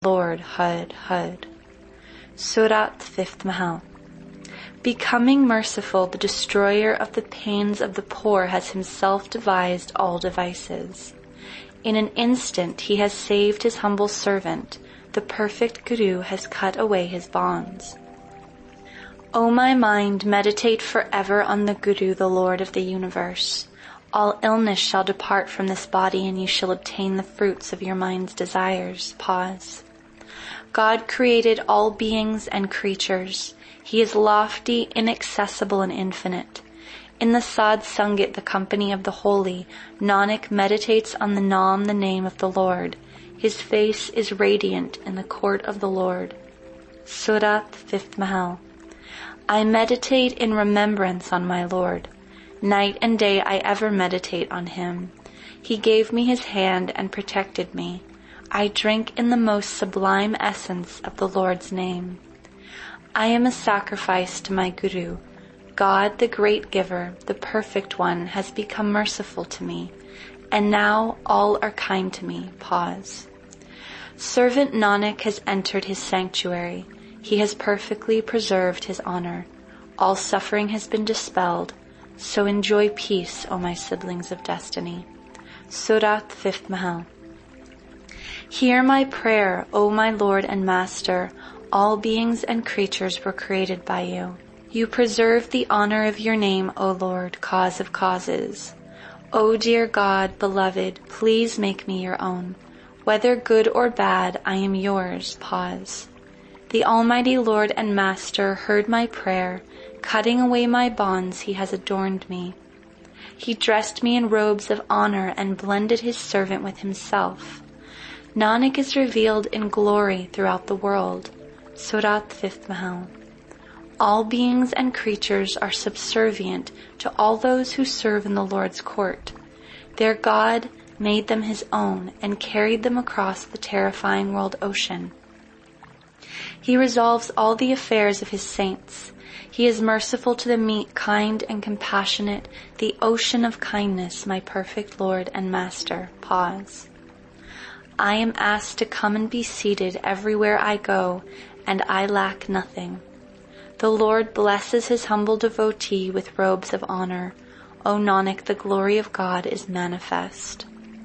Lord Hud Hud. Surat 5th Mahal. Becoming merciful, the destroyer of the pains of the poor has himself devised all devices. In an instant he has saved his humble servant. The perfect Guru has cut away his bonds. O my mind, meditate forever on the Guru, the Lord of the universe. All illness shall depart from this body, and you shall obtain the fruits of your mind's desires. Pause. God created all beings and creatures. He is lofty, inaccessible, and infinite. In the Sad Sangat, the company of the holy, Nanak meditates on the Naam, the name of the Lord. His face is radiant in the court of the Lord. Surat 5th Mahal. I meditate in remembrance on my Lord. Night and day I ever meditate on him. He gave me his hand and protected me. I drink in the most sublime essence of the Lord's name. I am a sacrifice to my Guru. God, the great giver, the perfect one, has become merciful to me, and now all are kind to me. Pause. Servant Nanak has entered his sanctuary. He has perfectly preserved his honor. All suffering has been dispelled, so enjoy peace, O my siblings of destiny. Surat 5th Mahal. Hear my prayer, O my Lord and Master. All beings and creatures were created by you. You preserve the honor of your name, O Lord, cause of causes. O dear God, beloved, please make me your own. Whether good or bad, I am yours. Pause. The Almighty Lord and Master heard my prayer. Cutting away my bonds, he has adorned me. He dressed me in robes of honor and blended his servant with himself. Nanak is revealed in glory throughout the world. Surat 5th Mahal. All beings and creatures are subservient to all those who serve in the Lord's court. Their God made them his own and carried them across the terrifying world ocean. He resolves all the affairs of his saints. He is merciful to the meek, kind and compassionate, the ocean of kindness, my perfect Lord and Master. Pause. I am asked to come and be seated everywhere I go, and I lack nothing. The Lord blesses his humble devotee with robes of honor. O Nanak, the glory of God is manifest.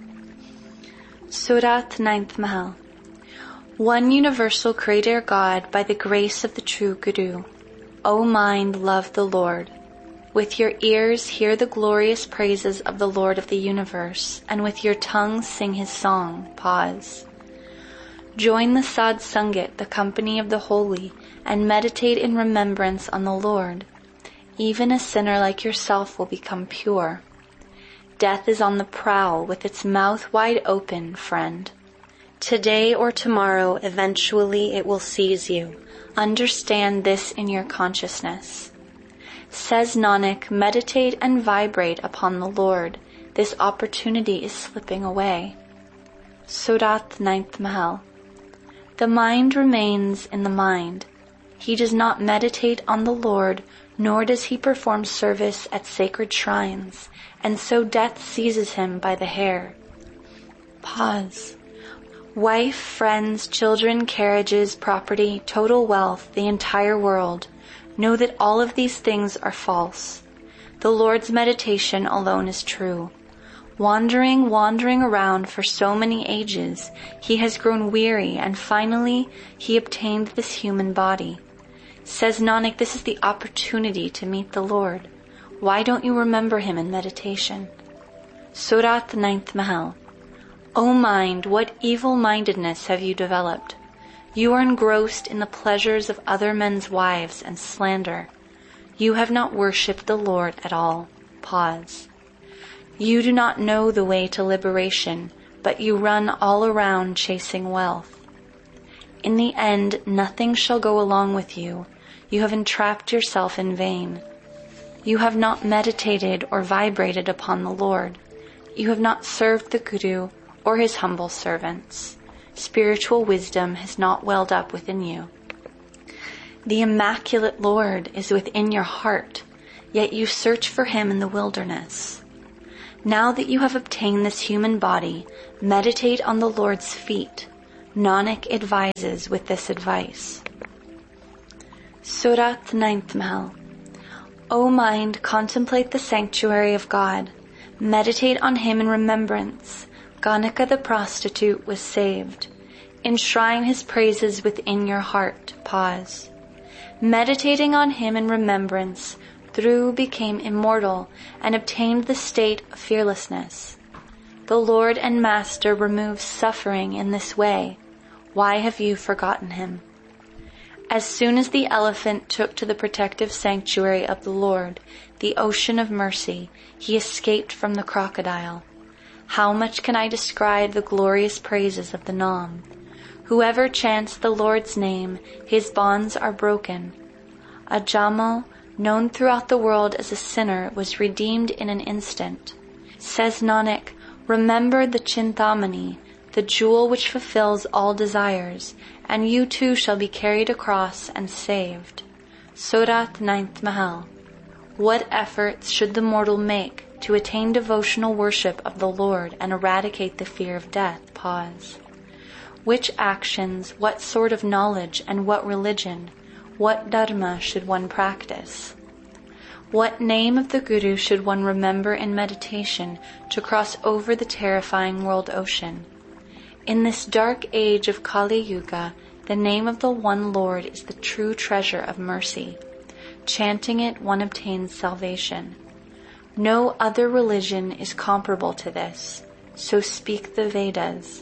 Surat 9th Mahal. One universal Creator God, by the grace of the true Guru. O mind, love the Lord. With your ears hear the glorious praises of the Lord of the universe, and with your tongue sing his song. Pause. Join the Sad Sangat, the company of the holy, and meditate in remembrance on the Lord. Even a sinner like yourself will become pure. Death is on the prowl, with its mouth wide open, friend. Today or tomorrow, eventually it will seize you. Understand this in your consciousness. Says Nanak, meditate and vibrate upon the Lord. This opportunity is slipping away. Surat 9th Mahal. The mind remains in the mind. He does not meditate on the Lord, nor does he perform service at sacred shrines, and so death seizes him by the hair. Pause. Wife, friends, children, carriages, property, total wealth, the entire world. Know that all of these things are false. The Lord's meditation alone is true. Wandering around for so many ages, he has grown weary, and finally he obtained this human body. Says Nanak, this is the opportunity to meet the Lord. Why don't you remember him in meditation? Surat 9th Mahal. O mind, what evil-mindedness have you developed? You are engrossed in the pleasures of other men's wives and slander. You have not worshipped the Lord at all. Pause. You do not know the way to liberation, but you run all around chasing wealth. In the end, nothing shall go along with you. You have entrapped yourself in vain. You have not meditated or vibrated upon the Lord. You have not served the Guru or his humble servants. Spiritual wisdom has not welled up within you. The immaculate Lord is within your heart, yet you search for him in the wilderness. Now that you have obtained this human body, meditate on the Lord's feet. Nanak advises with this advice. Surat 9th Mahal. O mind, contemplate the sanctuary of God. Meditate on him in remembrance. Ganika the prostitute was saved. Enshrine his praises within your heart. Pause. Meditating on him in remembrance, Dhruv became immortal and obtained the state of fearlessness. The Lord and Master removes suffering in this way. Why have you forgotten him? As soon as the elephant took to the protective sanctuary of the Lord, the ocean of mercy, he escaped from the crocodile. How much can I describe the glorious praises of the Nam? Whoever chants the Lord's name, his bonds are broken. Ajamil, known throughout the world as a sinner, was redeemed in an instant. Says Nanak, remember the Chintamani, the jewel which fulfills all desires, and you too shall be carried across and saved. Surat 9th Mahal. What efforts should the mortal make to attain devotional worship of the Lord and eradicate the fear of death? Pause. Which actions, what sort of knowledge, and what religion, what dharma should one practice? What name of the Guru should one remember in meditation to cross over the terrifying world ocean? In this dark age of Kali Yuga, the name of the One Lord is the true treasure of mercy. Chanting it, one obtains salvation. No other religion is comparable to this, so speak the Vedas.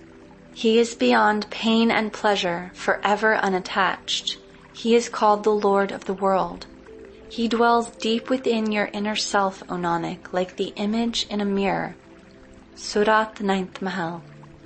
He is beyond pain and pleasure, forever unattached. He is called the Lord of the world. He dwells deep within your inner self, O Nanak, like the image in a mirror. Surat 9th Mahal.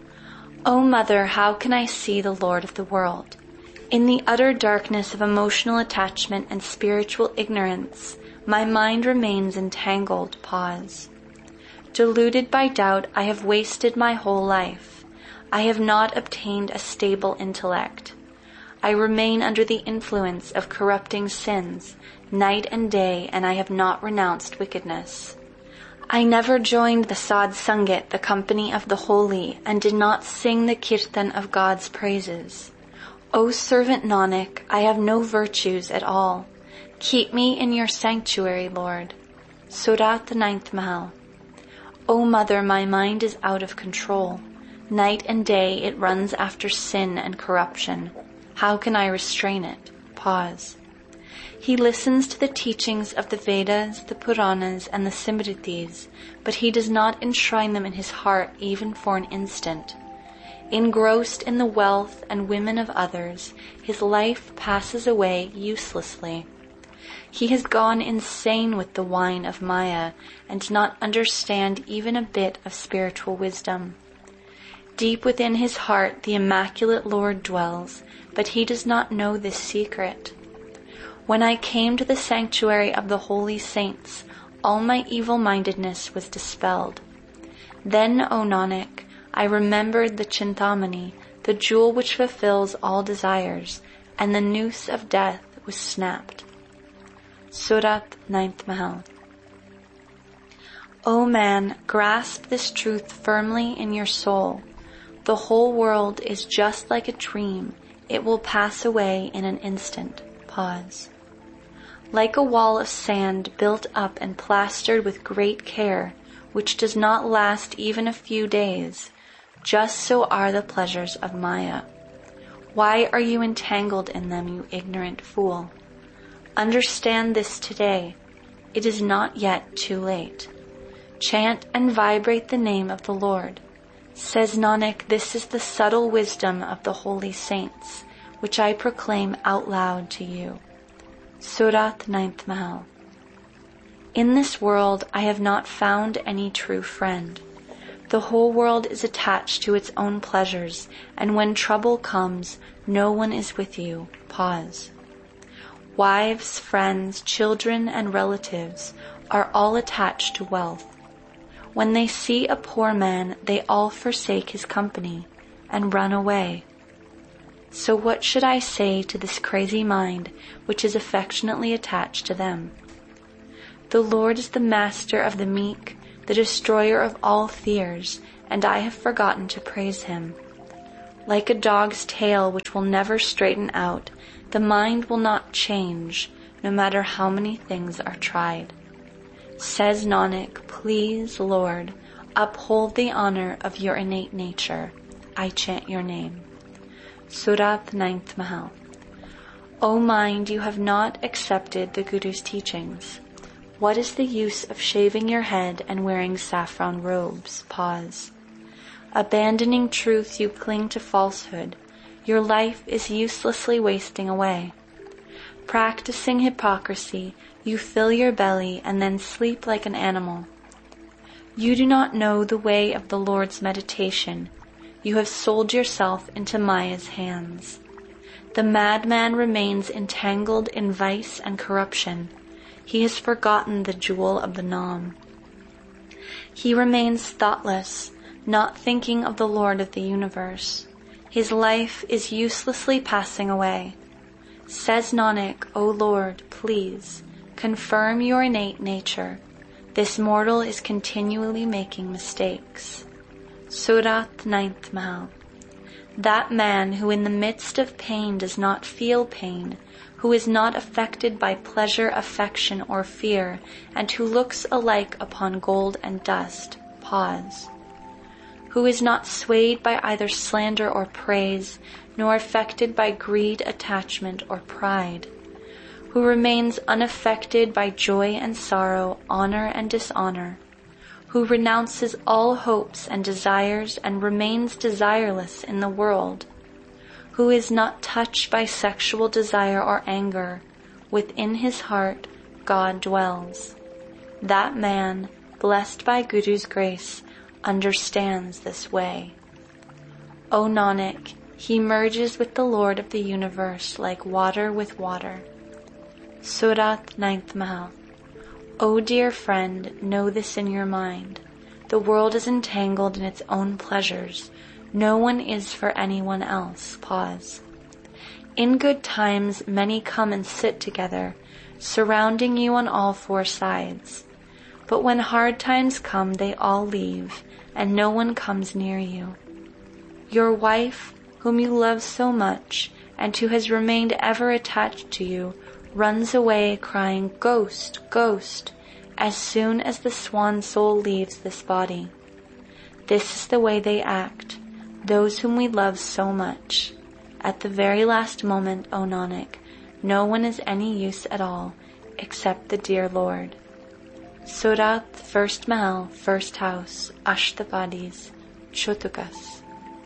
O Mother, how can I see the Lord of the world? In the utter darkness of emotional attachment and spiritual ignorance, my mind remains entangled. Pause. Deluded by doubt, I have wasted my whole life. I have not obtained a stable intellect. I remain under the influence of corrupting sins, night and day, and I have not renounced wickedness. I never joined the Sadh Sangat, the company of the holy, and did not sing the kirtan of God's praises. O servant Nanak, I have no virtues at all. Keep me in your sanctuary, Lord. Surat 9th Mahal. O Mother, my mind is out of control. Night and day it runs after sin and corruption. How can I restrain it? Pause. He listens to the teachings of the Vedas, the Puranas, and the Simritis, but he does not enshrine them in his heart even for an instant. Engrossed in the wealth and women of others, his life passes away uselessly. He has gone insane with the wine of Maya and does not understand even a bit of spiritual wisdom. Deep within his heart the immaculate Lord dwells, but he does not know this secret. When I came to the sanctuary of the holy saints, all my evil-mindedness was dispelled. Then, O Nanak, I remembered the Chintamani, the jewel which fulfills all desires, and the noose of death was snapped. Surat 9th Mahal. O man, grasp this truth firmly in your soul. The whole world is just like a dream. It will pass away in an instant. Pause. Like a wall of sand built up and plastered with great care, which does not last even a few days, just so are the pleasures of Maya. Why are you entangled in them, you ignorant fool? Understand this today. It is not yet too late. Chant and vibrate the name of the Lord. Says Nanak, this is the subtle wisdom of the holy saints, which I proclaim out loud to you. Surat 9th Mahal. In this world I have not found any true friend. The whole world is attached to its own pleasures, and when trouble comes, no one is with you. Pause. Wives, friends, children, and relatives are all attached to wealth. When they see a poor man, they all forsake his company and run away. So what should I say to this crazy mind which is affectionately attached to them? The Lord is the master of the meek, the destroyer of all fears, and I have forgotten to praise him. Like a dog's tail which will never straighten out, the mind will not change, no matter how many things are tried. Says Nanak, please, Lord, uphold the honor of your innate nature. I chant your name. Surat 9th Mahal. O mind, you have not accepted the Guru's teachings. What is the use of shaving your head and wearing saffron robes? Pause. Abandoning truth, you cling to falsehood. Your life is uselessly wasting away. Practicing hypocrisy, you fill your belly and then sleep like an animal. You do not know the way of the Lord's meditation. You have sold yourself into Maya's hands. The madman remains entangled in vice and corruption. He has forgotten the jewel of the Nam. He remains thoughtless, not thinking of the Lord of the universe. His life is uselessly passing away. Says Nanak, O Lord, please, confirm your innate nature. This mortal is continually making mistakes. Surat 9th Mahal. That man who in the midst of pain does not feel pain, who is not affected by pleasure, affection, or fear, and who looks alike upon gold and dust. Pause. Who is not swayed by either slander or praise, nor affected by greed, attachment, or pride. Who remains unaffected by joy and sorrow, honor and dishonor. Who renounces all hopes and desires and remains desireless in the world. Who is not touched by sexual desire or anger. Within his heart, God dwells. That man, blessed by Guru's grace, understands this way. O Nanak, he merges with the Lord of the universe like water with water. Surat 9th Mahal. O dear friend, know this in your mind. The world is entangled in its own pleasures. No one is for anyone else. Pause. In good times, many come and sit together, surrounding you on all four sides. But when hard times come, they all leave, and no one comes near you. Your wife, whom you love so much, and who has remained ever attached to you, runs away crying, "Ghost, ghost," as soon as the swan soul leaves this body. This is the way they act, those whom we love so much. At the very last moment, O Nanak, no one is any use at all, except the dear Lord. Surat 1st Mahal, 1st House, Ashtapadis, Chotukas.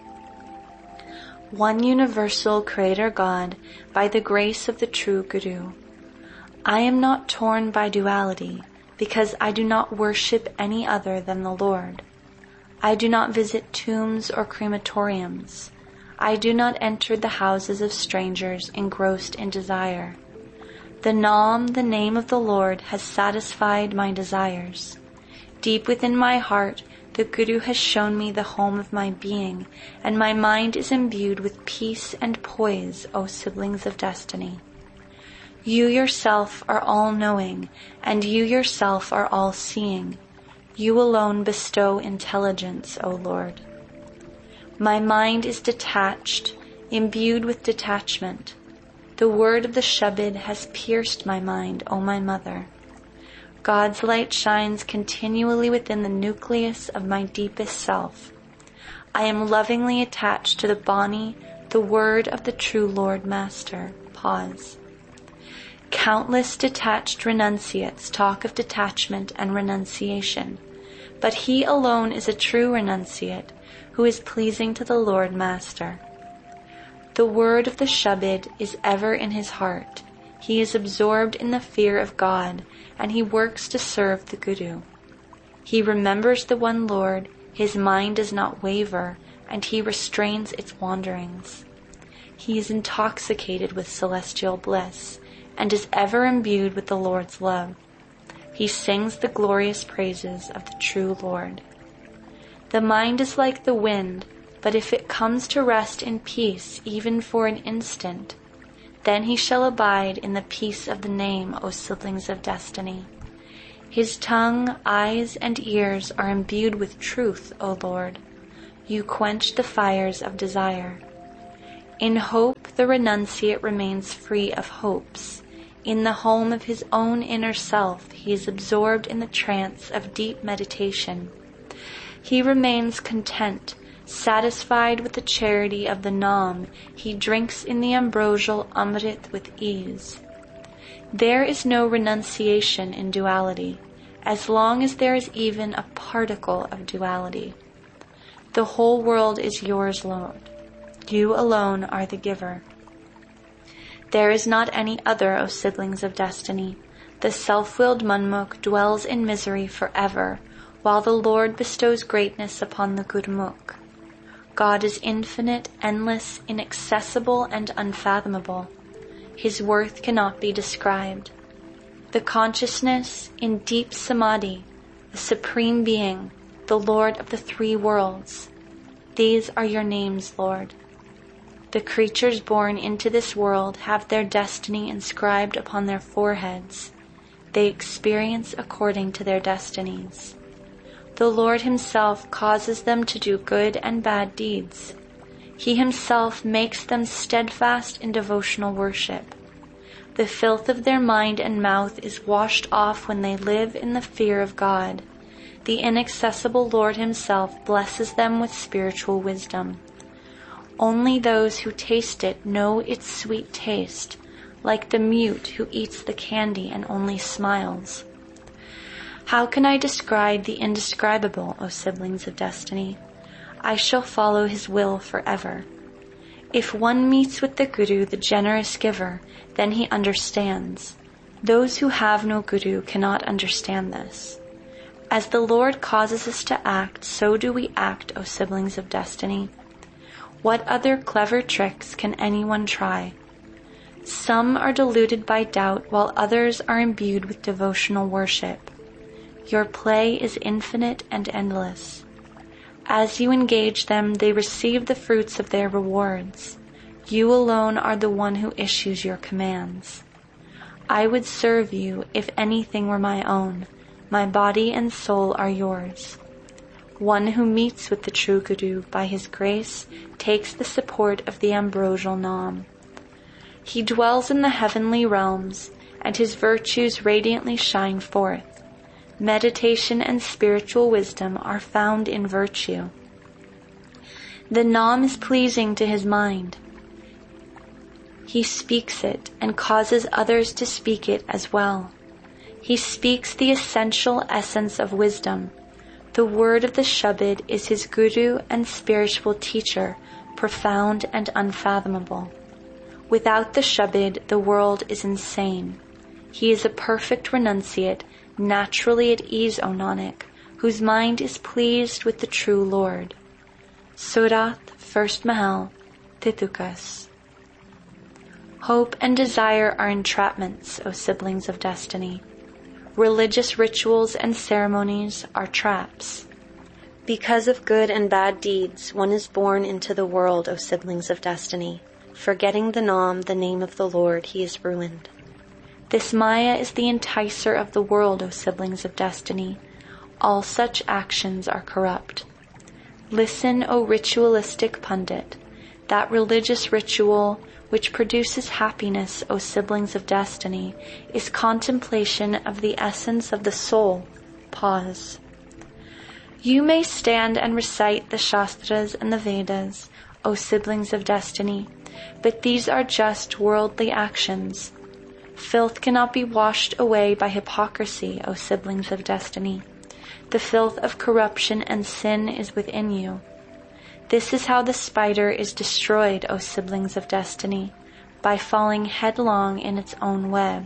One universal Creator God, by the grace of the true Guru. I am not torn by duality, because I do not worship any other than the Lord. I do not visit tombs or crematoriums. I do not enter the houses of strangers engrossed in desire. The Nam, the name of the Lord, has satisfied my desires. Deep within my heart, the Guru has shown me the home of my being, and my mind is imbued with peace and poise, O siblings of destiny. You yourself are all-knowing, and you yourself are all-seeing. You alone bestow intelligence, O Lord. My mind is detached, imbued with detachment. The word of the Shabad has pierced my mind, O my mother. God's light shines continually within the nucleus of my deepest self. I am lovingly attached to the Bani, the word of the true Lord Master. Pause. Countless detached renunciates talk of detachment and renunciation, but he alone is a true renunciate who is pleasing to the Lord Master. The word of the Shabad is ever in his heart. He is absorbed in the fear of God, and he works to serve the Guru. He remembers the one Lord, his mind does not waver, and he restrains its wanderings. He is intoxicated with celestial bliss, and is ever imbued with the Lord's love. He sings the glorious praises of the true Lord. The mind is like the wind, but if it comes to rest in peace even for an instant, then he shall abide in the peace of the name, O siblings of destiny. His tongue, eyes, and ears are imbued with truth, O Lord. You quench the fires of desire. In hope, the renunciate remains free of hopes. In the home of his own inner self, he is absorbed in the trance of deep meditation. He remains content, satisfied with the charity of the Nam. He drinks in the ambrosial Amrit with ease. There is no renunciation in duality, as long as there is even a particle of duality. The whole world is yours, Lord. You alone are the giver. There is not any other, O siblings of destiny. The self-willed Manmukh dwells in misery forever, while the Lord bestows greatness upon the Gurmukh. God is infinite, endless, inaccessible, and unfathomable. His worth cannot be described. The consciousness in deep samadhi, the Supreme Being, the Lord of the three worlds. These are your names, Lord. The creatures born into this world have their destiny inscribed upon their foreheads. They experience according to their destinies. The Lord himself causes them to do good and bad deeds. He himself makes them steadfast in devotional worship. The filth of their mind and mouth is washed off when they live in the fear of God. The inaccessible Lord himself blesses them with spiritual wisdom. Only those who taste it know its sweet taste, like the mute who eats the candy and only smiles. How can I describe the indescribable, O siblings of destiny? I shall follow his will forever. If one meets with the Guru, the generous giver, then he understands. Those who have no Guru cannot understand this. As the Lord causes us to act, so do we act, O siblings of destiny. What other clever tricks can anyone try? Some are deluded by doubt, while others are imbued with devotional worship. Your play is infinite and endless. As you engage them, they receive the fruits of their rewards. You alone are the one who issues your commands. I would serve you if anything were my own. My body and soul are yours. One who meets with the true Guru by his grace takes the support of the ambrosial Nam. He dwells in the heavenly realms, and his virtues radiantly shine forth. Meditation and spiritual wisdom are found in virtue. The Nam is pleasing to his mind. He speaks it and causes others to speak it as well. He speaks the essential essence of wisdom. The word of the Shabad is his Guru and spiritual teacher, profound and unfathomable. Without the Shabad, the world is insane. He is a perfect renunciate, naturally at ease, O Nanak, whose mind is pleased with the true Lord. Surat, 1st Mahal, Titukas. Hope and desire are entrapments, O siblings of destiny. Religious rituals and ceremonies are traps. Because of good and bad deeds, one is born into the world, O siblings of destiny. Forgetting the Nam, the name of the Lord, he is ruined. This Maya is the enticer of the world, O siblings of destiny. All such actions are corrupt. Listen, O ritualistic pundit. That religious ritual which produces happiness, O siblings of destiny, is contemplation of the essence of the soul. Pause. You may stand and recite the Shastras and the Vedas, O siblings of destiny, but these are just worldly actions. Filth cannot be washed away by hypocrisy, O siblings of destiny. The filth of corruption and sin is within you. This is how the spider is destroyed, O siblings of destiny, by falling headlong in its own web.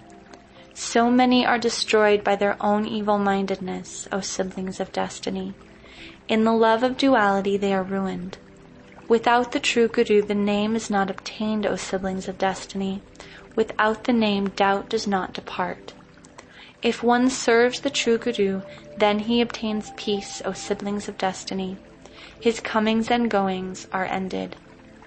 So many are destroyed by their own evil-mindedness, O siblings of destiny. In the love of duality they are ruined. Without the true Guru, the name is not obtained, O siblings of destiny. Without the name, doubt does not depart. If one serves the true Guru, then he obtains peace, O siblings of destiny. His comings and goings are ended.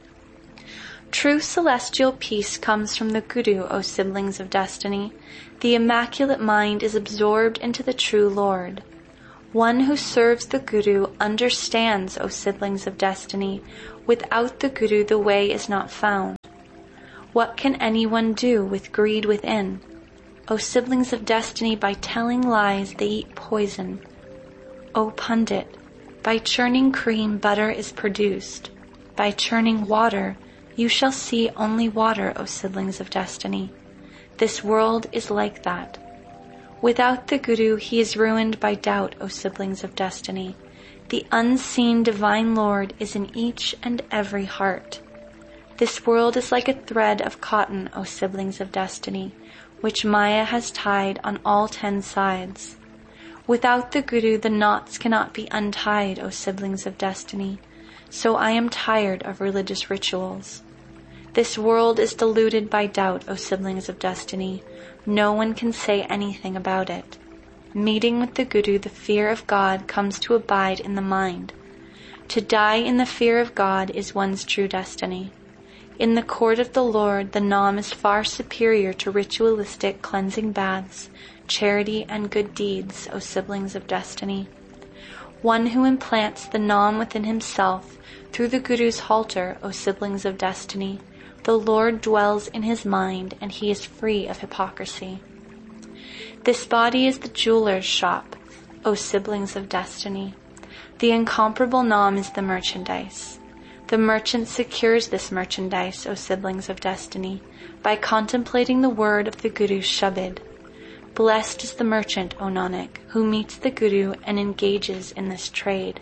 True celestial peace comes from the Guru, O siblings of destiny. The immaculate mind is absorbed into the true Lord. One who serves the Guru understands, O siblings of destiny. Without the Guru the way is not found. What can anyone do with greed within? O siblings of destiny, by telling lies they eat poison. O Pundit, by churning cream butter is produced. By churning water you shall see only water, O siblings of destiny. This world is like that. Without the Guru he is ruined by doubt, O siblings of destiny. The unseen divine Lord is in each and every heart. This world is like a thread of cotton, O siblings of destiny, which Maya has tied on all 10 sides. Without the Guru the knots cannot be untied, O siblings of destiny. So I am tired of religious rituals. This world is deluded by doubt, O siblings of destiny. No one can say anything about it. Meeting with the Guru, the fear of God comes to abide in the mind. To die in the fear of God is one's true destiny. In the court of the Lord, the Nam is far superior to ritualistic cleansing baths, charity and good deeds, O siblings of destiny. One who implants the Nam within himself through the Guru's halter, O siblings of destiny, the Lord dwells in his mind and he is free of hypocrisy. This body is the jeweler's shop, O siblings of destiny. The incomparable Nam is the merchandise. The merchant secures this merchandise, O siblings of destiny, by contemplating the word of the Guru's Shabad. Blessed is the merchant, O Nanak, who meets the Guru and engages in this trade.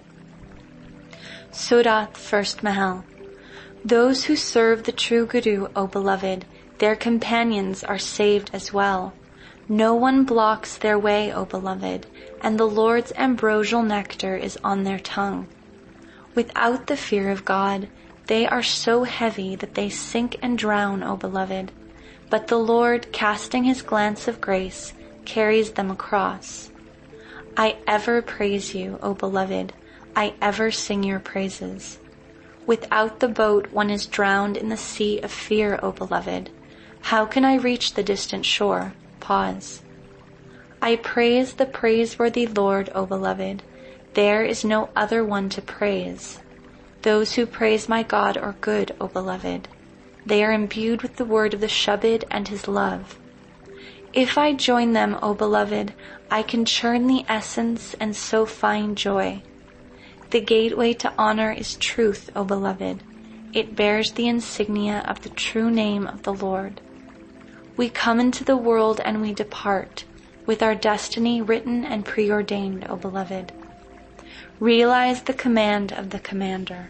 Surat, 1st Mahal. Those who serve the true Guru, O beloved, their companions are saved as well. No one blocks their way, O beloved, and the Lord's ambrosial nectar is on their tongue. Without the fear of God, they are so heavy that they sink and drown, O beloved. But the Lord, casting his glance of grace, carries them across. I ever praise you, O beloved. I ever sing your praises. Without the boat one is drowned in the sea of fear, O beloved. How can I reach the distant shore? Pause. I praise the praiseworthy Lord, O beloved. There is no other one to praise. Those who praise my God are good, O beloved. They are imbued with the word of the Shabad and his love. If I join them, O beloved, I can churn the essence and so find joy. The gateway to honor is truth, O beloved. It bears the insignia of the true name of the Lord. We come into the world and we depart, with our destiny written and preordained, O beloved. Realize the command of the commander.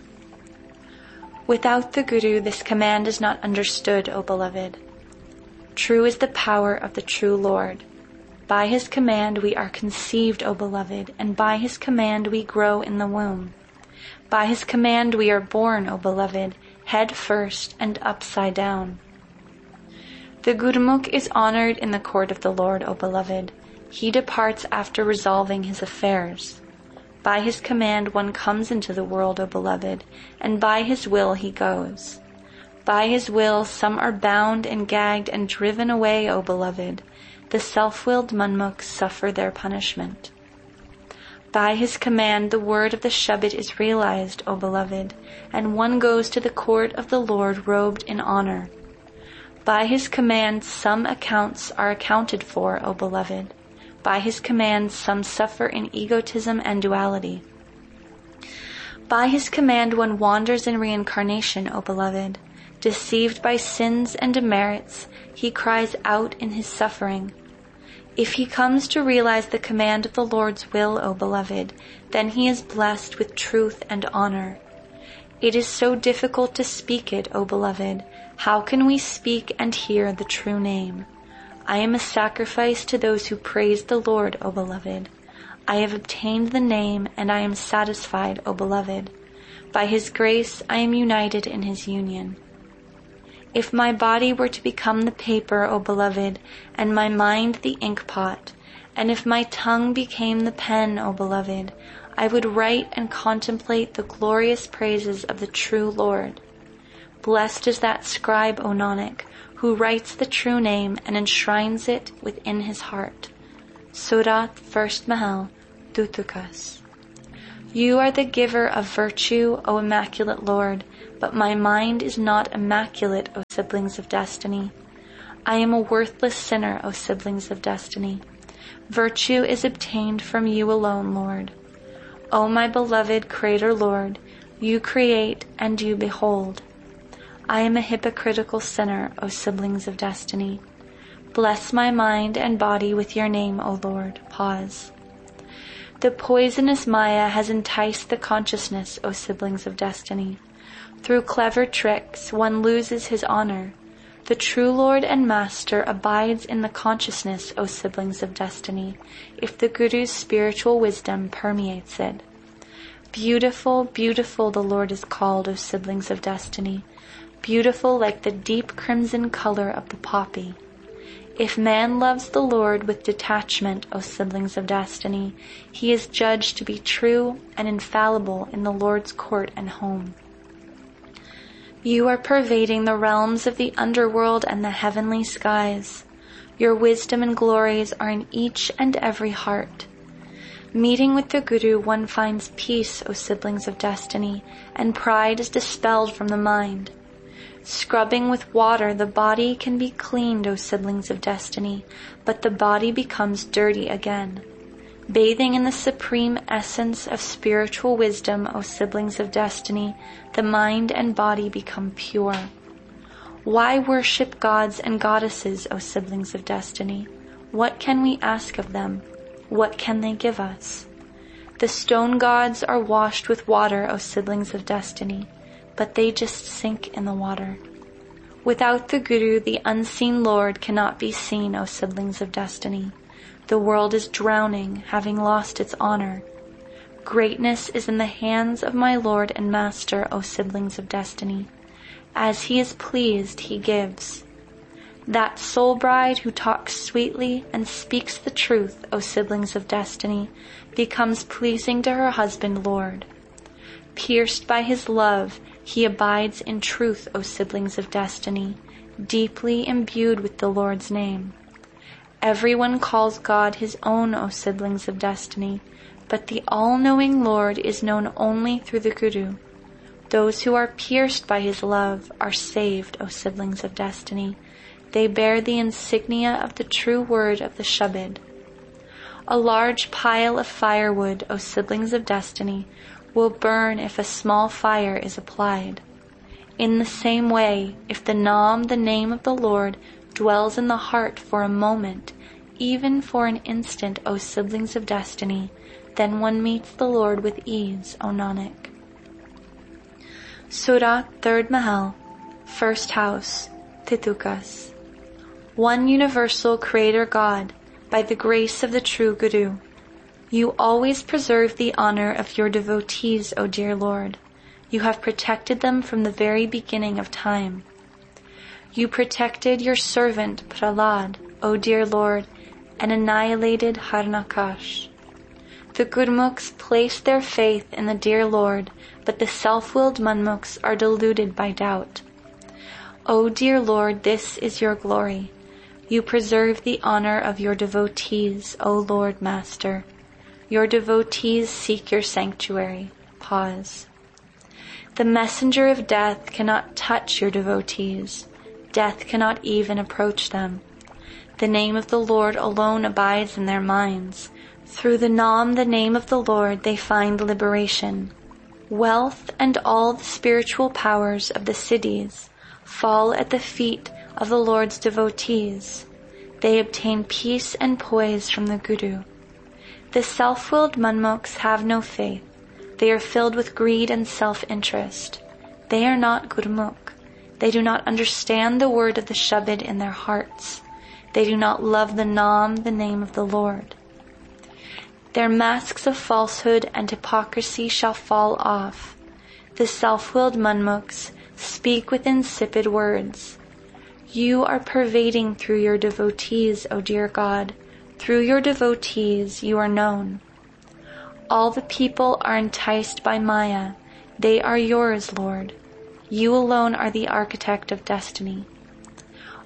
Without the Guru, this command is not understood, O beloved. True is the power of the true Lord. By his command we are conceived, O beloved, and by his command we grow in the womb. By his command we are born, O beloved, head first and upside down. The Gurmukh is honored in the court of the Lord, O beloved. He departs after resolving his affairs. By his command one comes into the world, O beloved, and by his will he goes. By his will some are bound and gagged and driven away, O beloved. The self-willed Manmukhs suffer their punishment. By his command the word of the Shabad is realized, O beloved, and one goes to the court of the Lord robed in honor. By his command some accounts are accounted for, O beloved. By his command some suffer in egotism and duality. By his command one wanders in reincarnation, O beloved. Deceived by sins and demerits, he cries out in his suffering. If he comes to realize the command of the Lord's will, O beloved, then he is blessed with truth and honor. It is so difficult to speak it, O beloved. How can we speak and hear the true name? I am a sacrifice to those who praise the Lord, O beloved. I have obtained the name and I am satisfied, O beloved. By his grace I am united in his union. If my body were to become the paper, O beloved, and my mind the ink pot, and if my tongue became the pen, O beloved, I would write and contemplate the glorious praises of the true Lord. Blessed is that scribe, O Nanak, who writes the true name and enshrines it within his heart. Surat, 1st Mahal, Tutukas. You are the giver of virtue, O immaculate Lord, but my mind is not immaculate, O siblings of destiny. I am a worthless sinner, O siblings of destiny. Virtue is obtained from you alone, Lord. O my beloved Creator Lord, you create and you behold. I am a hypocritical sinner, O siblings of destiny. Bless my mind and body with your name, O Lord. Pause. The poisonous Maya has enticed the consciousness, O siblings of destiny. Through clever tricks, one loses his honor. The true Lord and Master abides in the consciousness, O siblings of destiny, if the Guru's spiritual wisdom permeates it. Beautiful, beautiful the Lord is called, O siblings of destiny, beautiful like the deep crimson color of the poppy. If man loves the Lord with detachment, O siblings of destiny, he is judged to be true and infallible in the Lord's court and home. You are pervading the realms of the underworld and the heavenly skies. Your wisdom and glories are in each and every heart. Meeting with the Guru, one finds peace, O siblings of destiny, and pride is dispelled from the mind. Scrubbing with water, the body can be cleaned, O siblings of destiny, but the body becomes dirty again. Bathing in the supreme essence of spiritual wisdom, O siblings of destiny, the mind and body become pure. Why worship gods and goddesses, O siblings of destiny? What can we ask of them? What can they give us? The stone gods are washed with water, O siblings of destiny, but they just sink in the water. Without the Guru, the unseen Lord cannot be seen, O siblings of destiny. The world is drowning, having lost its honor. Greatness is in the hands of my Lord and Master, O siblings of destiny. As he is pleased, he gives. That soul bride who talks sweetly and speaks the truth, O siblings of destiny, becomes pleasing to her husband, Lord. Pierced by his love, he abides in truth, O siblings of destiny, deeply imbued with the Lord's name. Everyone calls God his own, O siblings of destiny, but the all-knowing Lord is known only through the Guru. Those who are pierced by his love are saved, O siblings of destiny. They bear the insignia of the true word of the Shabad. A large pile of firewood, O siblings of destiny, will burn if a small fire is applied. In the same way, if the Nam, the name of the Lord, dwells in the heart for a moment, even for an instant, O siblings of destiny, then one meets the Lord with ease, O Nanak. Surah 3rd Mahal, 1st House, Titukas. One universal Creator God, by the grace of the true Guru, you always preserve the honor of your devotees, O dear Lord. You have protected them from the very beginning of time. You protected your servant Prahlad, O dear Lord, and annihilated Harnakash. The Gurmukhs place their faith in the dear Lord, but the self-willed Manmukhs are deluded by doubt. O dear Lord, this is your glory. You preserve the honor of your devotees, O Lord Master. Your devotees seek your sanctuary. Pause. The messenger of death cannot touch your devotees. Death cannot even approach them. The name of the Lord alone abides in their minds. Through the Nam, the name of the Lord, they find liberation. Wealth and all the spiritual powers of the Siddhis fall at the feet of the Lord's devotees. They obtain peace and poise from the Guru. The self-willed Manmukhs have no faith. They are filled with greed and self-interest. They are not Gurmukh. They do not understand the word of the Shabad in their hearts. They do not love the Nam, the name of the Lord. Their masks of falsehood and hypocrisy shall fall off. The self-willed Manmukhs speak with insipid words. You are pervading through your devotees, O dear God. Through your devotees you are known. All the people are enticed by Maya. They are yours, Lord. You alone are the architect of destiny.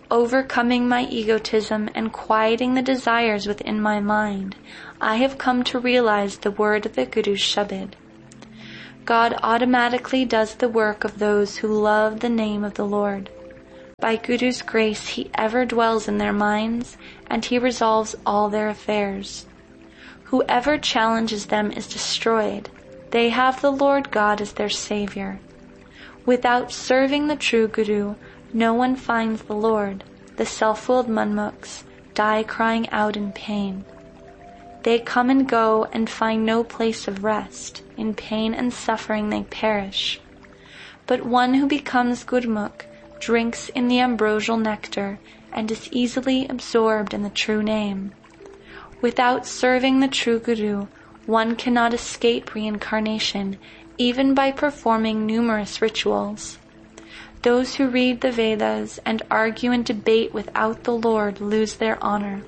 Overcoming my egotism and quieting the desires within my mind, I have come to realize the word of the Guru's Shabad. God automatically does the work of those who love the name of the Lord. By Guru's grace, he ever dwells in their minds, and he resolves all their affairs. Whoever challenges them is destroyed. They have the Lord God as their Savior. Without serving the true Guru, no one finds the Lord. The self-willed Manmukhs die crying out in pain. They come and go and find no place of rest. In pain and suffering they perish. But one who becomes Gurmukh drinks in the ambrosial nectar and is easily absorbed in the true name. Without serving the true Guru, one cannot escape reincarnation, even by performing numerous rituals. Those who read the Vedas and argue and debate without the Lord lose their honor.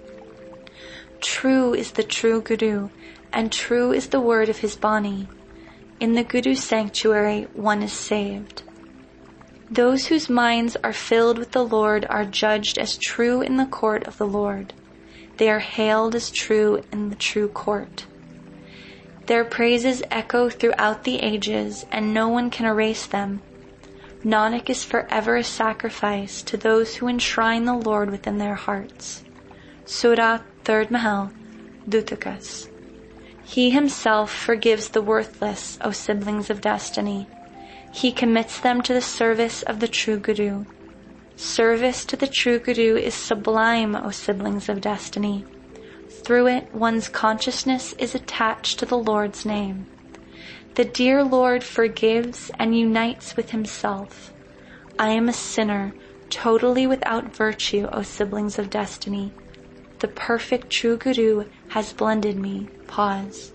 True is the true Guru, and true is the word of his Bani. In the Guru's sanctuary, one is saved. Those whose minds are filled with the Lord are judged as true in the court of the Lord. They are hailed as true in the true court. Their praises echo throughout the ages, and no one can erase them. Nanak is forever a sacrifice to those who enshrine the Lord within their hearts. Surah 3rd Mahal, Dutakas. He himself forgives the worthless, O siblings of destiny. He commits them to the service of the true Guru. Service to the true Guru is sublime, O siblings of destiny. Through it, one's consciousness is attached to the Lord's name. The dear Lord forgives and unites with himself. I am a sinner, totally without virtue, O siblings of destiny. The perfect true Guru has blended me. Pause.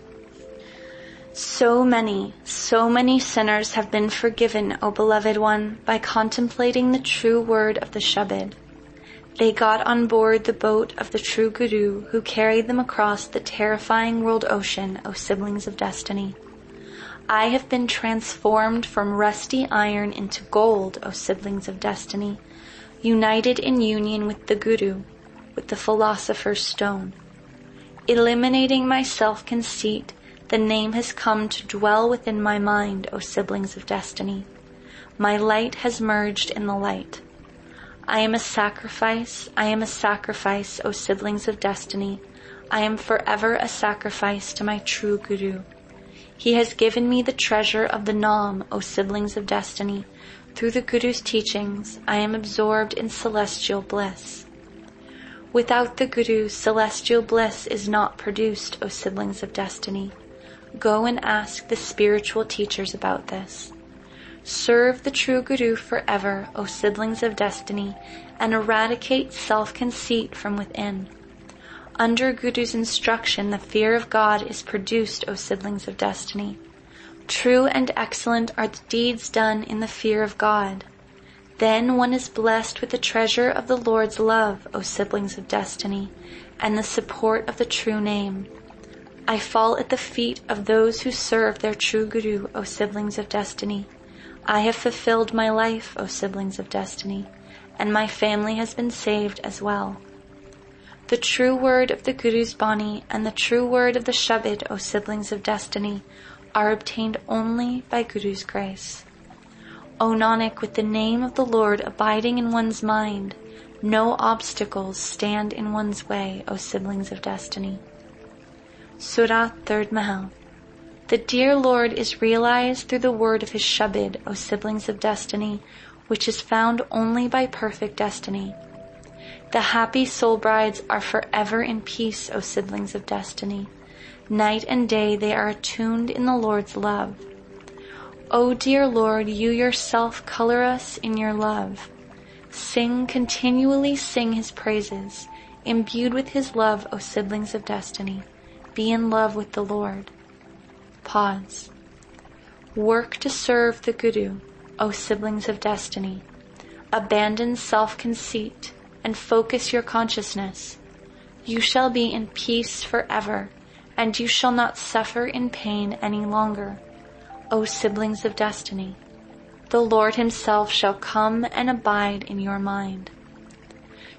So many sinners have been forgiven, O beloved one, by contemplating the true word of the Shabad. They got on board the boat of the true Guru, who carried them across the terrifying world ocean, O siblings of destiny. I have been transformed from rusty iron into gold, O siblings of destiny, united in union with the Guru, with the philosopher's stone. Eliminating my self-conceit, the name has come to dwell within my mind, O siblings of destiny. My light has merged in the light. I am a sacrifice, O siblings of destiny. I am forever a sacrifice to my true Guru. He has given me the treasure of the Nam, O siblings of destiny. Through the Guru's teachings, I am absorbed in celestial bliss. Without the Guru, celestial bliss is not produced, O siblings of destiny. Go and ask the spiritual teachers about this. Serve the true Guru forever, O siblings of destiny, and eradicate self-conceit from within. Under Guru's instruction, the fear of God is produced, O siblings of destiny. True and excellent are the deeds done in the fear of God. Then one is blessed with the treasure of the Lord's love, O siblings of destiny, and the support of the true name. I fall at the feet of those who serve their true Guru, O siblings of destiny. I have fulfilled my life, O siblings of destiny, and my family has been saved as well. The true word of the Guru's Bani and the true word of the Shabad, O siblings of destiny, are obtained only by Guru's grace. O Nanak, with the name of the Lord abiding in one's mind, no obstacles stand in one's way, O siblings of destiny. Surah 3rd Mahal. The dear Lord is realized through the word of his Shabad, O siblings of destiny, which is found only by perfect destiny. The happy soul brides are forever in peace, O siblings of destiny. Night and day they are attuned in the Lord's love. O dear Lord, you yourself color us in your love. Continually sing his praises. Imbued with his love, O siblings of destiny, be in love with the Lord. Pause. Work to serve the Guru, O siblings of destiny. Abandon self-conceit and focus your consciousness. You shall be in peace forever, and you shall not suffer in pain any longer, O siblings of destiny. The Lord himself shall come and abide in your mind.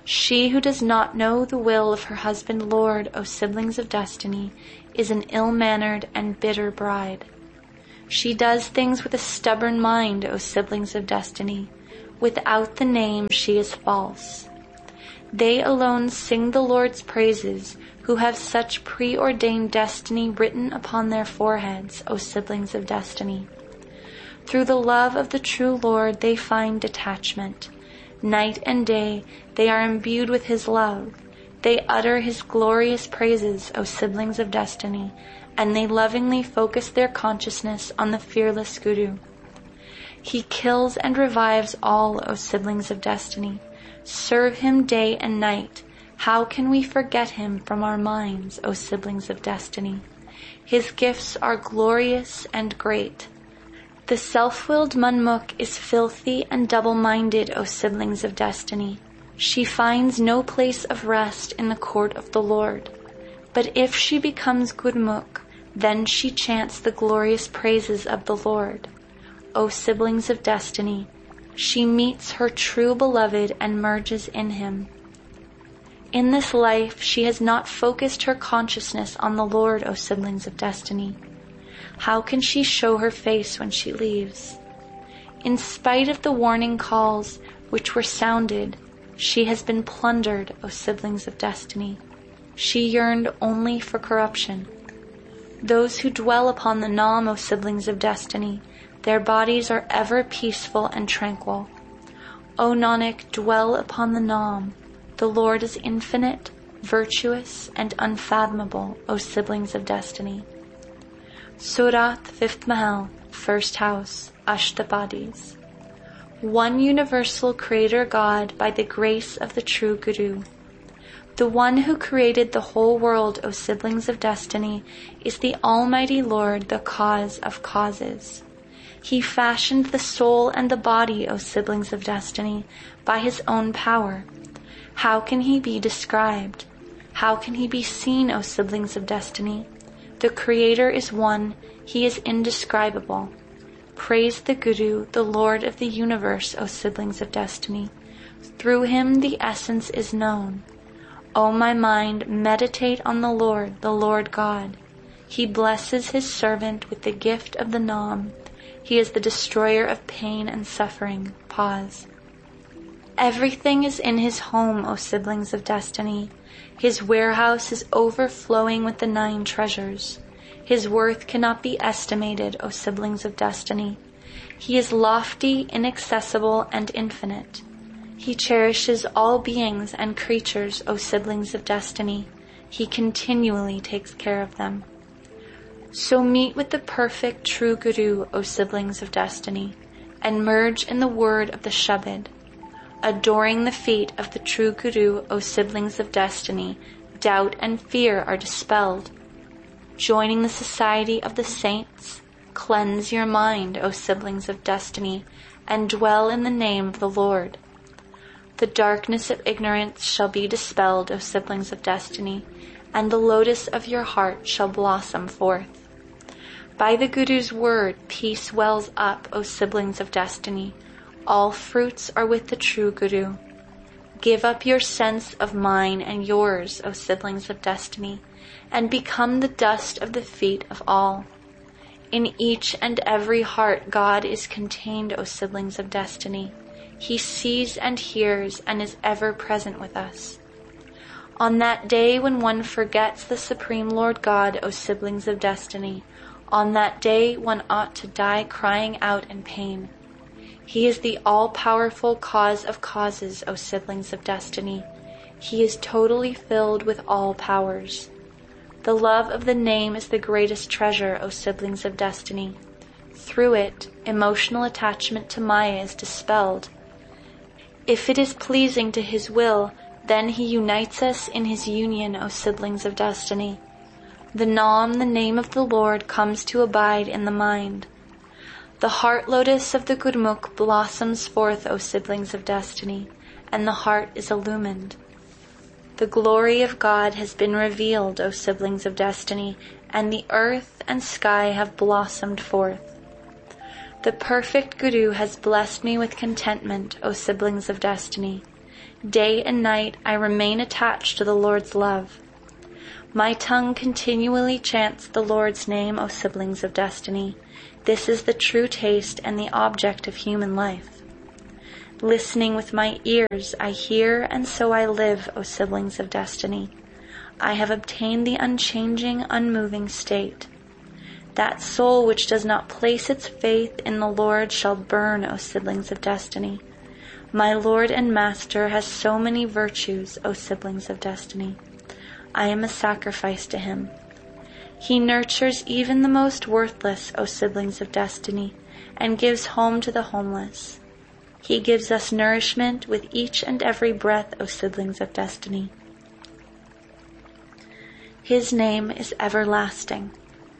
She who does not know the will of her husband Lord, O siblings of destiny, is an ill-mannered and bitter bride. She does things with a stubborn mind, O siblings of destiny. Without the name she is false. They alone sing the Lord's praises, who have such preordained destiny written upon their foreheads, O siblings of destiny. Through the love of the true Lord they find detachment. Night and day they are imbued with His love. They utter His glorious praises, O siblings of destiny, and they lovingly focus their consciousness on the fearless Guru. He kills and revives all, O siblings of destiny. Serve Him day and night. How can we forget Him from our minds, O siblings of destiny? His gifts are glorious and great. The self-willed Manmukh is filthy and double-minded, O siblings of destiny. She finds no place of rest in the court of the Lord. But if she becomes Gurmukh, then she chants the glorious praises of the Lord. O siblings of destiny, she meets her true beloved and merges in him. In this life, she has not focused her consciousness on the Lord, O siblings of destiny. How can she show her face when she leaves? In spite of the warning calls which were sounded, she has been plundered, O siblings of destiny. She yearned only for corruption. Those who dwell upon the Naam, O siblings of destiny, their bodies are ever peaceful and tranquil. O Nanak, dwell upon the Naam. The Lord is infinite, virtuous, and unfathomable, O siblings of destiny. Surat, 5th Mahal, 1st House, Ashtapadis. One universal Creator God by the grace of the true Guru. The one who created the whole world, O siblings of destiny, is the Almighty Lord, the cause of causes. He fashioned the soul and the body, O siblings of destiny, by His own power. How can He be described? How can He be seen, O siblings of destiny? The Creator is one, He is indescribable. Praise the Guru, the Lord of the universe, O siblings of destiny. Through Him the essence is known. O my mind, meditate on the Lord God. He blesses His servant with the gift of the Naam. He is the destroyer of pain and suffering. Pause. Everything is in His home, O siblings of destiny. His warehouse is overflowing with the 9 treasures. His worth cannot be estimated, O siblings of destiny. He is lofty, inaccessible, and infinite. He cherishes all beings and creatures, O siblings of destiny. He continually takes care of them. So meet with the perfect true Guru, O siblings of destiny, and merge in the word of the Shabad. Adoring the feet of the true Guru, O siblings of destiny, doubt and fear are dispelled. Joining the society of the saints, cleanse your mind, O siblings of destiny, and dwell in the name of the Lord. The darkness of ignorance shall be dispelled, O siblings of destiny, and the lotus of your heart shall blossom forth. By the Guru's word, peace wells up, O siblings of destiny. All fruits are with the true Guru. Give up your sense of mine and yours, O siblings of destiny, and become the dust of the feet of all. In each and every heart God is contained, O siblings of destiny. He sees and hears and is ever present with us. On that day when one forgets the Supreme Lord God, O siblings of destiny, on that day one ought to die crying out in pain. He is the all-powerful cause of causes, O siblings of destiny. He is totally filled with all powers. The love of the name is the greatest treasure, O siblings of destiny. Through it, emotional attachment to Maya is dispelled. If it is pleasing to His will, then He unites us in His union, O siblings of destiny. The Naam, the name of the Lord, comes to abide in the mind. The heart lotus of the Gurmukh blossoms forth, O siblings of destiny, and the heart is illumined. The glory of God has been revealed, O siblings of destiny, and the earth and sky have blossomed forth. The perfect Guru has blessed me with contentment, O siblings of destiny. Day and night I remain attached to the Lord's love. My tongue continually chants the Lord's name, O siblings of destiny. This is the true taste and the object of human life. Listening with my ears, I hear, and so I live, O siblings of destiny. I have obtained the unchanging, unmoving state. That soul which does not place its faith in the Lord shall burn, O siblings of destiny. My Lord and Master has so many virtues, O siblings of destiny. I am a sacrifice to him. He nurtures even the most worthless, O siblings of destiny, and gives home to the homeless. He gives us nourishment with each and every breath, O siblings of destiny. His name is everlasting.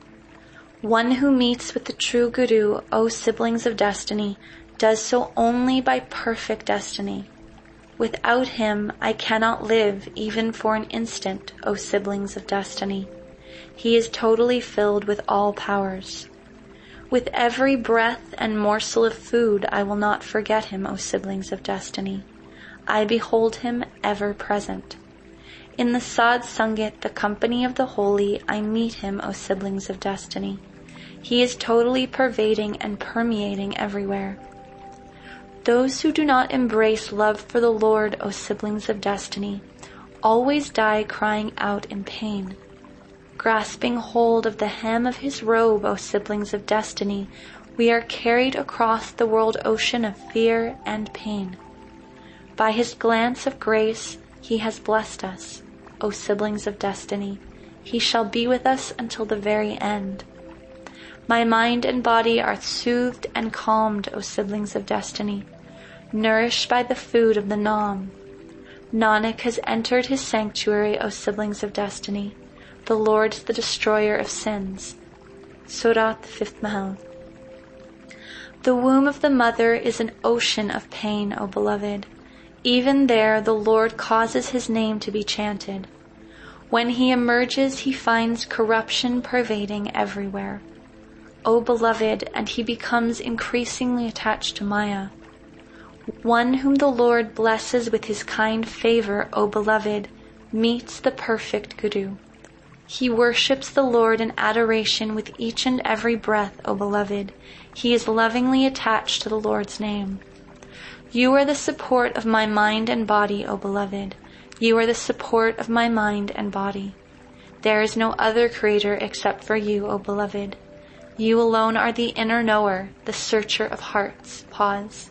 One who meets with the true Guru, O siblings of destiny, does so only by perfect destiny. Without him, I cannot live even for an instant, O siblings of destiny. He is totally filled with all powers. With every breath and morsel of food, I will not forget him, O siblings of destiny. I behold him ever present. In the Sadh Sangat, the company of the holy, I meet him, O siblings of destiny. He is totally pervading and permeating everywhere. Those who do not embrace love for the Lord, O siblings of destiny, always die crying out in pain. Grasping hold of the hem of his robe, O siblings of destiny, we are carried across the world ocean of fear and pain. By his glance of grace, he has blessed us, O siblings of destiny. He shall be with us until the very end. My mind and body are soothed and calmed, O siblings of destiny, nourished by the food of the Naam. Nanak has entered his sanctuary, O siblings of destiny. The Lord is the destroyer of sins. Surat, 5th Mahal. The womb of the mother is an ocean of pain, O beloved. Even there the Lord causes his name to be chanted. When he emerges, he finds corruption pervading everywhere. O beloved, and he becomes increasingly attached to Maya. One whom the Lord blesses with his kind favor, O beloved, meets the perfect Guru. He worships the Lord in adoration with each and every breath, O beloved. He is lovingly attached to the Lord's name. You are the support of my mind and body, O beloved. You are the support of my mind and body. There is no other creator except for you, O beloved. You alone are the inner knower, the searcher of hearts. Pause.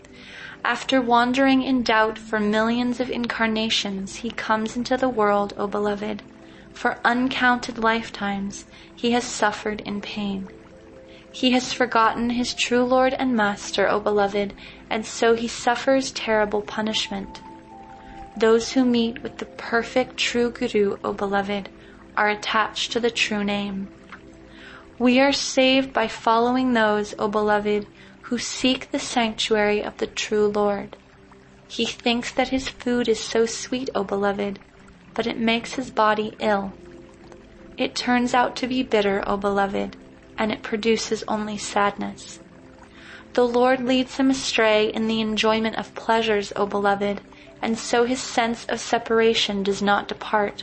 After wandering in doubt for millions of incarnations, he comes into the world, O beloved. For uncounted lifetimes, he has suffered in pain. He has forgotten his true Lord and Master, O beloved, and so he suffers terrible punishment. Those who meet with the perfect true Guru, O beloved, are attached to the true name. We are saved by following those, O beloved, who seek the sanctuary of the true Lord. He thinks that his food is so sweet, O beloved, but it makes his body ill. It turns out to be bitter, O beloved, and it produces only sadness. The Lord leads him astray in the enjoyment of pleasures, O beloved, and so his sense of separation does not depart.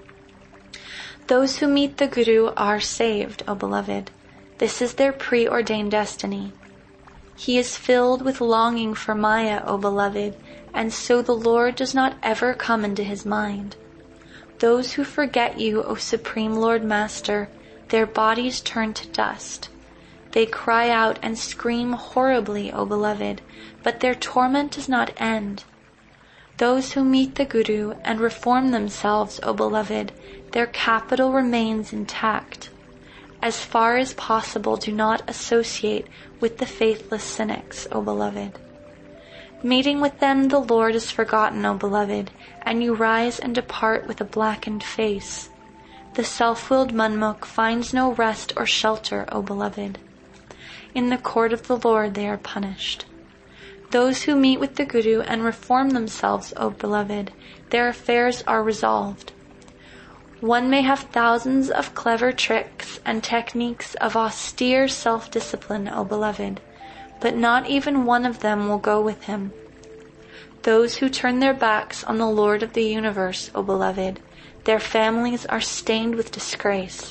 Those who meet the Guru are saved, O beloved. This is their preordained destiny. He is filled with longing for Maya, O beloved, and so the Lord does not ever come into his mind. Those who forget you, O Supreme Lord Master, their bodies turn to dust. They cry out and scream horribly, O beloved, but their torment does not end. Those who meet the Guru and reform themselves, O beloved, their capital remains intact. As far as possible, do not associate with the faithless cynics, O beloved. Meeting with them, the Lord is forgotten, O beloved, and you rise and depart with a blackened face. The self-willed Manmukh finds no rest or shelter, O beloved. In the court of the Lord they are punished. Those who meet with the Guru and reform themselves, O beloved, their affairs are resolved. One may have thousands of clever tricks and techniques of austere self-discipline, O beloved, but not even one of them will go with him. Those who turn their backs on the Lord of the universe, O beloved, their families are stained with disgrace.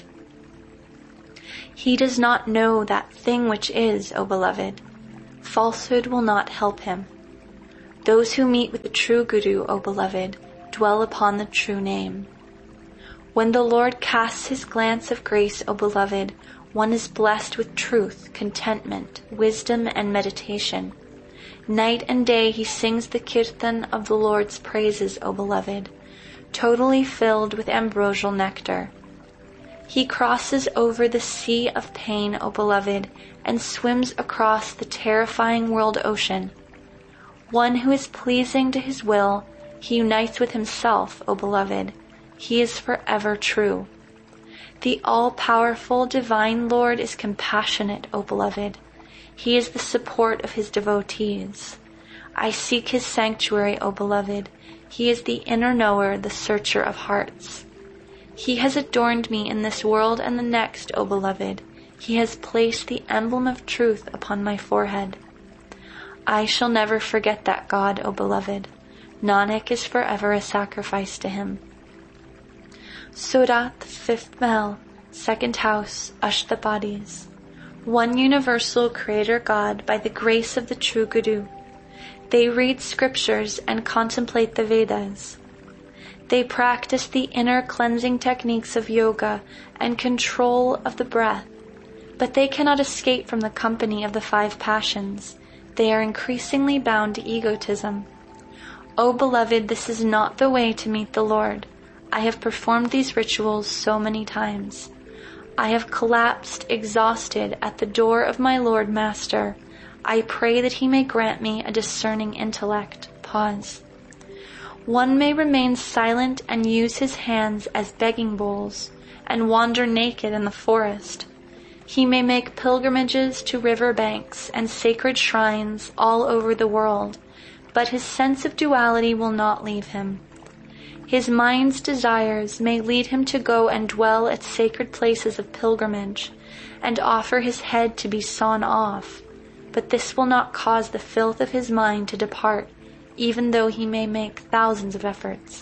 He does not know that thing which is, O beloved. Falsehood will not help him. Those who meet with the true Guru, O beloved, dwell upon the true name. When the Lord casts his glance of grace, O beloved, one is blessed with truth, contentment, wisdom, and meditation. Night and day he sings the kirtan of the Lord's praises, O beloved, totally filled with ambrosial nectar. He crosses over the sea of pain, O beloved, and swims across the terrifying world ocean. One who is pleasing to his will, he unites with himself, O beloved. He is forever true. The all-powerful divine Lord is compassionate, O beloved. He is the support of his devotees. I seek his sanctuary, O beloved. He is the inner knower, the searcher of hearts. He has adorned me in this world and the next, O beloved. He has placed the emblem of truth upon my forehead. I shall never forget that God, O beloved. Nanak is forever a sacrifice to him. Surat, 5th Mahal, 2nd house, Ashtapadis. One universal Creator God by the grace of the true Guru. They read scriptures and contemplate the Vedas. They practice the inner cleansing techniques of yoga and control of the breath, but they cannot escape from the company of the 5 passions. They are increasingly bound to egotism. O beloved, this is not the way to meet the Lord. I have performed these rituals so many times. I have collapsed, exhausted, at the door of my Lord Master. I pray that he may grant me a discerning intellect. Pause. One may remain silent and use his hands as begging bowls, and wander naked in the forest. He may make pilgrimages to river banks and sacred shrines all over the world, but his sense of duality will not leave him. His mind's desires may lead him to go and dwell at sacred places of pilgrimage, and offer his head to be sawn off, but this will not cause the filth of his mind to depart, even though he may make thousands of efforts.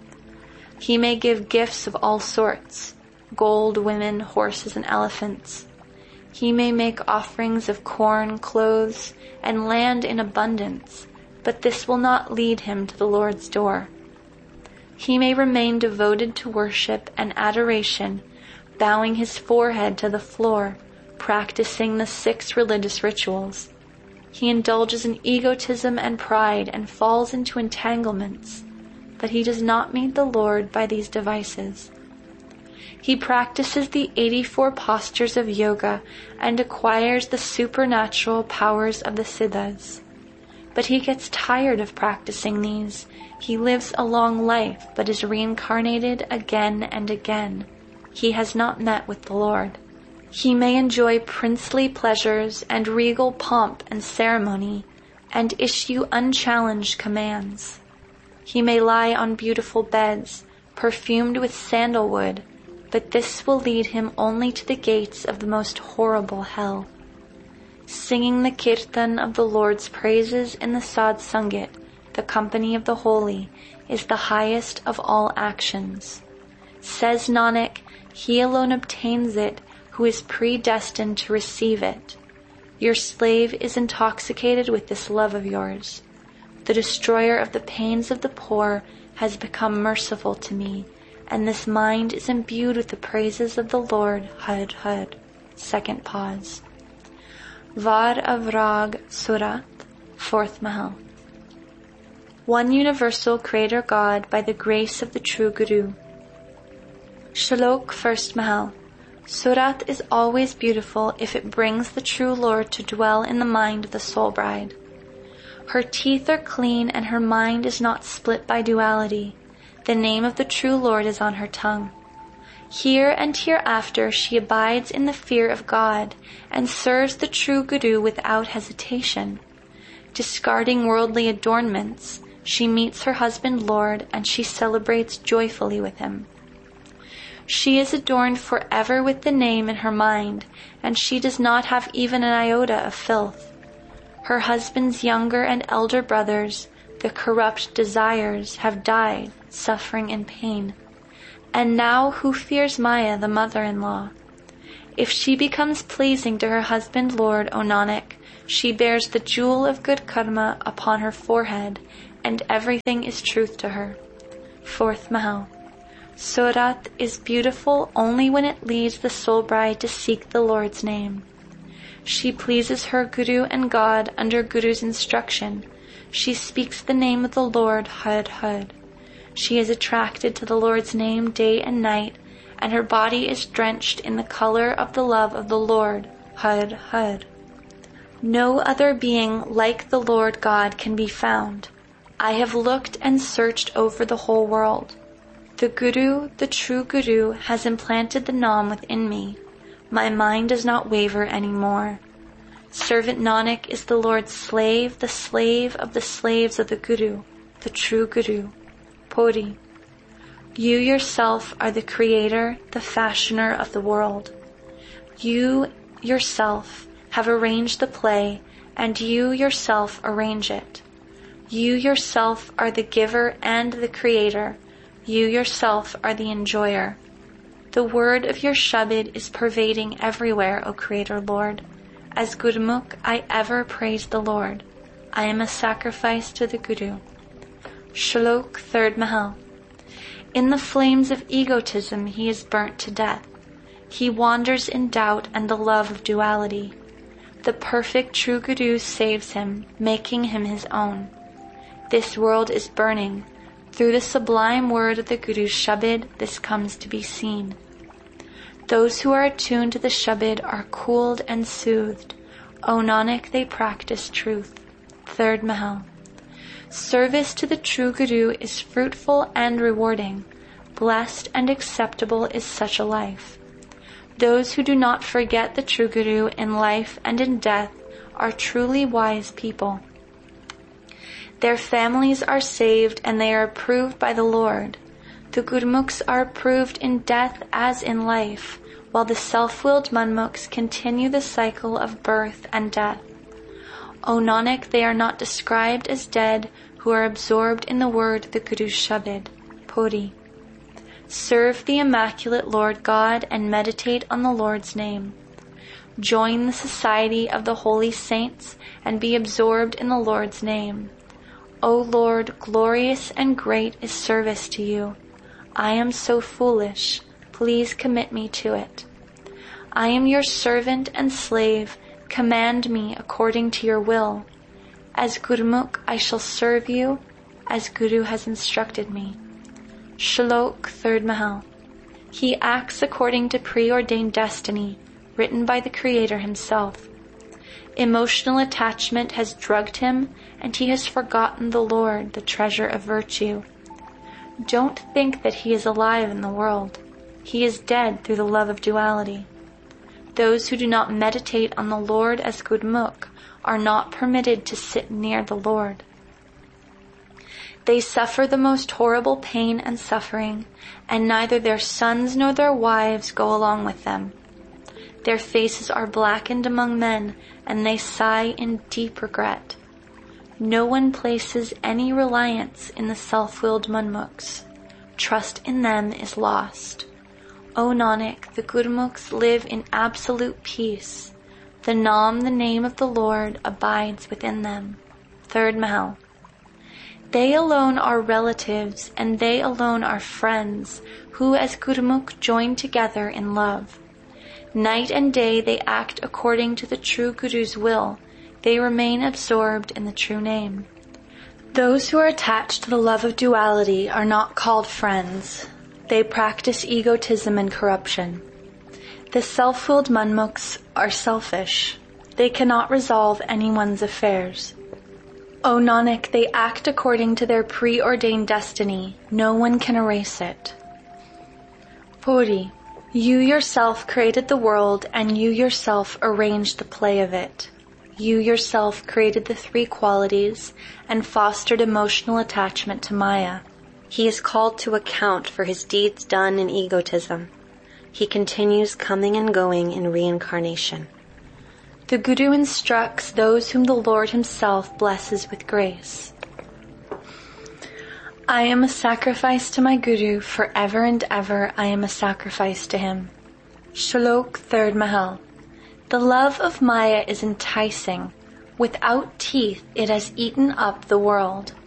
He may give gifts of all sorts, gold, women, horses, and elephants. He may make offerings of corn, clothes, and land in abundance, but this will not lead him to the Lord's door. He may remain devoted to worship and adoration, bowing his forehead to the floor, practicing the 6 religious rituals. He indulges in egotism and pride and falls into entanglements, but he does not meet the Lord by these devices. He practices the 84 postures of yoga and acquires the supernatural powers of the siddhas. But he gets tired of practicing these. He lives a long life, but is reincarnated again and again. He has not met with the Lord. He may enjoy princely pleasures and regal pomp and ceremony, and issue unchallenged commands. He may lie on beautiful beds, perfumed with sandalwood, but this will lead him only to the gates of the most horrible hell. Singing the kirtan of the Lord's praises in the Sadh Sangat, the company of the holy, is the highest of all actions. Says Nanak, he alone obtains it who is predestined to receive it. Your slave is intoxicated with this love of yours. The destroyer of the pains of the poor has become merciful to me, and this mind is imbued with the praises of the Lord. Har Har. 2nd pause. Var of Rag Surat, 4th Mahal. One universal Creator God by the grace of the true Guru. Shalok, 1st Mahal. Surat is always beautiful if it brings the true Lord to dwell in the mind of the soul bride. Her teeth are clean and her mind is not split by duality. The name of the true Lord is on her tongue. Here and hereafter she abides in the fear of God and serves the true Guru without hesitation. Discarding worldly adornments, she meets her husband Lord and she celebrates joyfully with him. She is adorned forever with the name in her mind, and she does not have even an iota of filth. Her husband's younger and elder brothers, the corrupt desires have died, suffering and pain. And now who fears Maya, the mother-in-law? If she becomes pleasing to her husband Lord, O Nanak, she bears the jewel of good karma upon her forehead, and everything is truth to her. Fourth Mahal. Surat is beautiful only when it leads the soul bride to seek the Lord's name. She pleases her Guru and God under Guru's instruction. She speaks the name of the Lord, Had Had. She is attracted to the Lord's name day and night, and her body is drenched in the color of the love of the Lord, Had Had. No other being like the Lord God can be found. I have looked and searched over the whole world. The Guru, the true Guru, has implanted the Naam within me. My mind does not waver any more. Servant Nanak is the Lord's slave, the slave of the slaves of the Guru, the true Guru. Puri. You yourself are the creator, the fashioner of the world. You yourself have arranged the play, and you yourself arrange it. You yourself are the giver and the creator. You yourself are the enjoyer. The word of your Shabad is pervading everywhere, O Creator Lord. As Gurmukh, I ever praise the Lord. I am a sacrifice to the Guru. Shlok, Third Mahal. In the flames of egotism he is burnt to death. He wanders in doubt and the love of duality. The perfect true Guru saves him, making him his own. This world is burning. Through the sublime word of the Guru's Shabad, this comes to be seen. Those who are attuned to the Shabad are cooled and soothed. O Nanak, they practice truth. Third Mahal. Service to the true Guru is fruitful and rewarding. Blessed and acceptable is such a life. Those who do not forget the true Guru in life and in death are truly wise people. Their families are saved and they are approved by the Lord. The Gurmukhs are approved in death as in life, while the self-willed Manmukhs continue the cycle of birth and death. O Nanak, they are not described as dead who are absorbed in the word the Guru's Shabad. Puri. Serve the Immaculate Lord God and meditate on the Lord's name. Join the society of the holy saints and be absorbed in the Lord's name. O Lord, glorious and great is service to you. I am so foolish. Please commit me to it. I am your servant and slave. Command me according to your will. As Gurmukh, I shall serve you as Guru has instructed me. Shlok, Third Mahal. He acts according to preordained destiny, written by the Creator himself. Emotional attachment has drugged him, and he has forgotten the Lord, the treasure of virtue. Don't think that he is alive in the world. He is dead through the love of duality. Those who do not meditate on the Lord as Gurmukh are not permitted to sit near the Lord. They suffer the most horrible pain and suffering, and neither their sons nor their wives go along with them. Their faces are blackened among men, and they sigh in deep regret. No one places any reliance in the self-willed Manmukhs. Trust in them is lost. O Nanak, the Gurmukhs live in absolute peace. The Naam, the name of the Lord, abides within them. Third Mahal. They alone are relatives, and they alone are friends, who as Gurmukh join together in love. Night and day they act according to the true Guru's will. They remain absorbed in the true name. Those who are attached to the love of duality are not called friends. They practice egotism and corruption. The self-willed Manmukhs are selfish. They cannot resolve anyone's affairs. O Nanak, they act according to their preordained destiny. No one can erase it. Puri. You yourself created the world, and you yourself arranged the play of it. You yourself created the three qualities and fostered emotional attachment to Maya. He is called to account for his deeds done in egotism. He continues coming and going in reincarnation. The Guru instructs those whom the Lord himself blesses with grace. I am a sacrifice to my Guru, forever and ever I am a sacrifice to him. Shlok 3rd Mahal. The love of Maya is enticing. Without teeth it has eaten up the world.